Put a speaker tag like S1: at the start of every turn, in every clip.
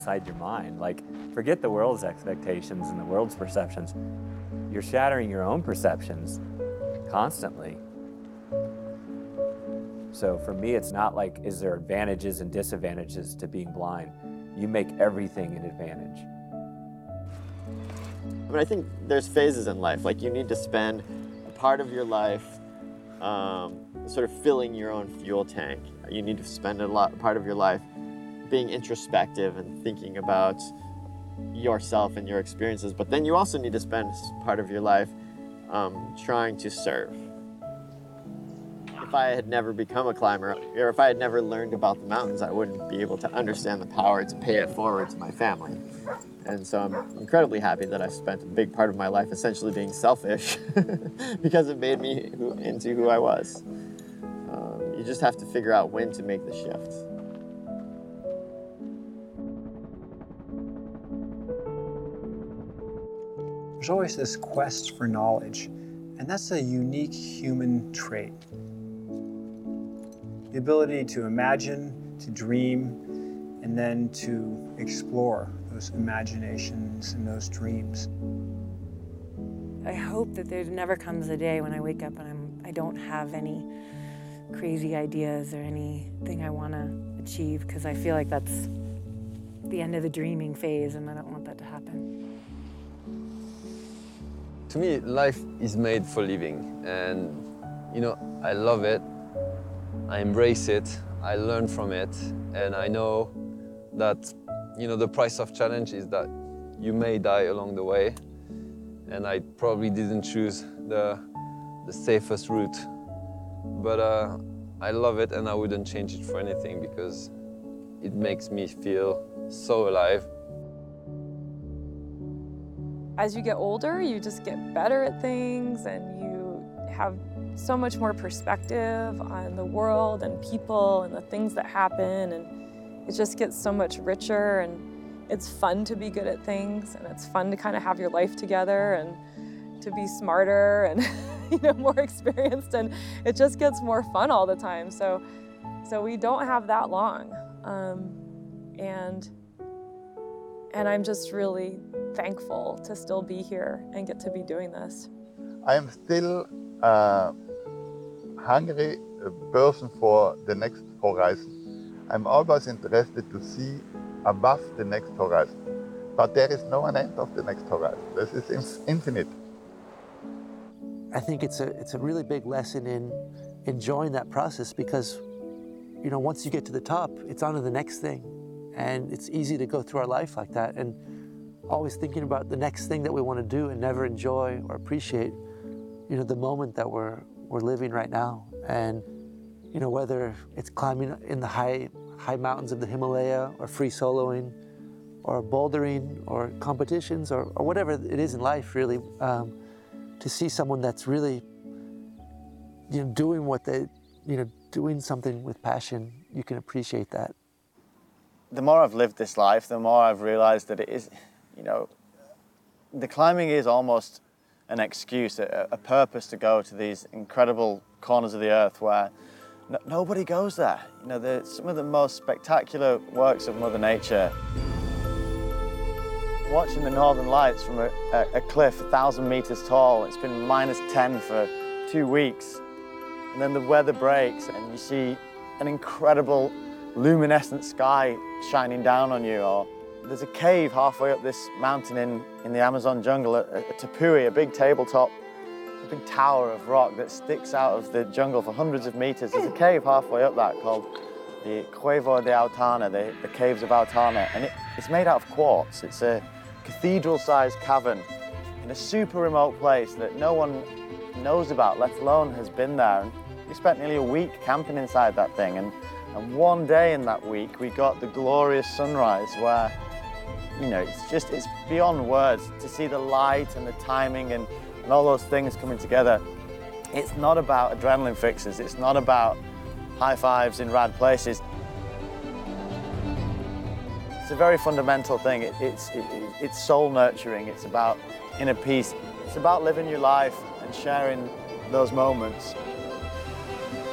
S1: inside your mind. Like, forget the world's expectations and the world's perceptions. You're shattering your own perceptions constantly. So for me, it's not like, is there advantages and disadvantages to being blind? You make everything an advantage.
S2: I mean, I think there's phases in life. Like, you need to spend a part of your life sort of filling your own fuel tank. You need to spend part of your life being introspective and thinking about yourself and your experiences. But then you also need to spend part of your life trying to serve. If I had never become a climber, or if I had never learned about the mountains, I wouldn't be able to understand the power to pay it forward to my family. And so I'm incredibly happy that I spent a big part of my life essentially being selfish because it made me into who I was. You just have to figure out when to make the shift.
S3: There's always this quest for knowledge, and that's a unique human trait. The ability to imagine, to dream, and then to explore those imaginations and those dreams.
S4: I hope that there never comes a day when I wake up and I don't have any crazy ideas or anything I want to achieve, because I feel like that's the end of the dreaming phase, and I don't want that to happen.
S5: To me, life is made for living, and I love it. I embrace it, I learn from it, and I know that the price of challenge is that you may die along the way, and I probably didn't choose the safest route, but I love it and I wouldn't change it for anything because it makes me feel so alive.
S6: As you get older, you just get better at things, and you have so much more perspective on the world and people and the things that happen, and it just gets so much richer, and it's fun to be good at things, and it's fun to kind of have your life together and to be smarter and more experienced, and it just gets more fun all the time. So we don't have that long, and I'm just really thankful to still be here and get to be doing this.
S7: I am still a hungry person for the next horizon. I'm always interested to see above the next horizon. But there is no end of the next horizon. This is infinite.
S8: I think it's a really big lesson in enjoying that process, because once you get to the top, it's on to the next thing. And it's easy to go through our life like that and always thinking about the next thing that we want to do and never enjoy or appreciate the moment that we're living right now. And whether it's climbing in the high mountains of the Himalaya, or free soloing, or bouldering, or competitions, or whatever it is in life, really, to see someone that's really doing what they doing something with passion, you can appreciate that.
S2: The more I've lived this life, the more I've realized that it is, the climbing is almost an excuse, a purpose to go to these incredible corners of the earth where nobody goes there. Some of the most spectacular works of Mother Nature. Watching the Northern Lights from a cliff 1,000 meters tall, it's been -10 for 2 weeks, and then the weather breaks and you see an incredible luminescent sky shining down on you. Or there's a cave halfway up this mountain in the Amazon jungle, a tepui, a big tabletop, a big tower of rock that sticks out of the jungle for hundreds of meters. There's a cave halfway up that called the Cueva de Autana, the Caves of Autana, and it's made out of quartz. It's a cathedral-sized cavern in a super remote place that no one knows about, let alone has been there. And we spent nearly a week camping inside that thing, and one day in that week we got the glorious sunrise where, it's beyond words to see the light and the timing and all those things coming together. It's not about adrenaline fixes, it's not about high fives in rad places. It's a very fundamental thing. It's soul nurturing, it's about inner peace. It's about living your life and sharing those moments.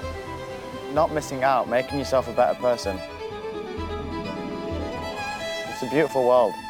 S2: Not missing out, making yourself a better person. It's a beautiful world.